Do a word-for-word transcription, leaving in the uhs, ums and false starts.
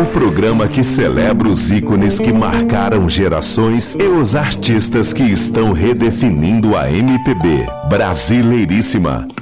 O programa que celebra os ícones que marcaram gerações e os artistas que estão redefinindo a M P B. Brasileiríssima.